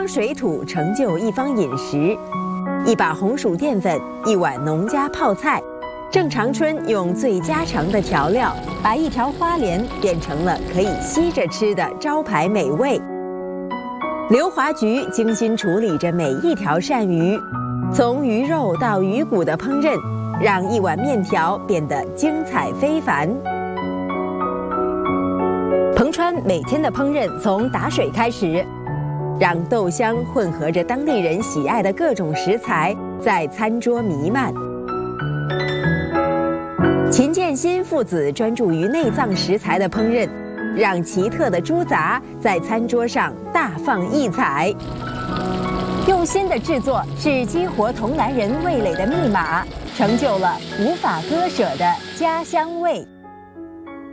方水土成就一方饮食。一把红薯淀粉，一碗农家泡菜，郑长春用最家常的调料，把一条花鲢变成了可以吸着吃的招牌美味。刘华菊精心处理着每一条鳝鱼，从鱼肉到鱼骨的烹饪，让一碗面条变得精彩非凡。彭川每天的烹饪从打水开始，让豆香混合着当地人喜爱的各种食材在餐桌弥漫。秦建新父子专注于内脏食材的烹饪，让奇特的猪杂在餐桌上大放异彩。用心的制作是激活同兰人味蕾的密码，成就了无法割舍的家乡味。